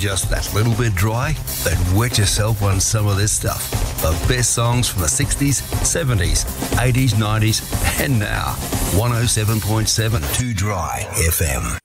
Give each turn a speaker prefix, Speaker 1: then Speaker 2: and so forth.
Speaker 1: just that little bit dry? Then wet yourself on some of this stuff. The best songs from the 60s, 70s, 80s, 90s, and now. 107.7 Too Dry FM.